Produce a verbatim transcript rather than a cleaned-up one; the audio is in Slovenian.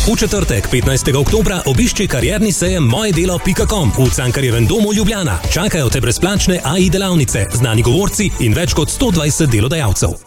V četrtek, petnajstega oktobra, obišči karierni sejem moje delo pika com v Cankarjevem domu Ljubljana. Čakajo te brezplačne A I delavnice, znani govorci in več kot sto dvajset delodajalcev.